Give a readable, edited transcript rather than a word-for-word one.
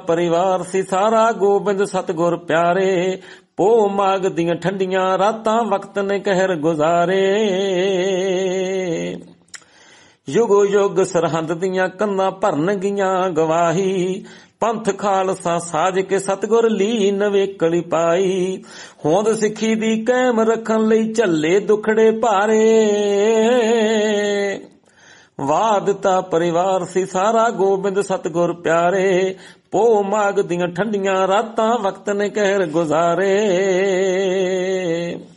परिवार सी सारा गोबिंद सतगुर प्यारे, पो माग दियां ठंडियां रातां वक्त ने कहर गुजारे। युगो युग सरहंद दियां कंधां भरन गियां गवाही, पंथ खालसा साज के सतगुर ली नवेकली पाई। होंद सिक्खी दी कायम रखन लई झल्ले दुखड़े भारे, वादता परिवार सी सारा गोबिंद सतगुर प्यारे, पो माग दियां ठंडियां रातां वक्त ने कहर गुजारे।